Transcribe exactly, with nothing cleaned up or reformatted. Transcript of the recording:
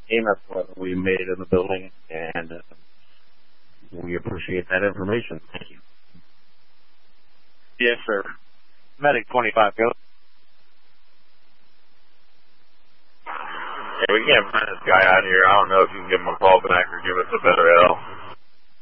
E M S letter we made in the building, and uh, we appreciate that information. Thank you. Yes, sir. Medic twenty-five, go. Yeah, we can't find this guy out here. I don't know if you can give him a call back or give us a better L.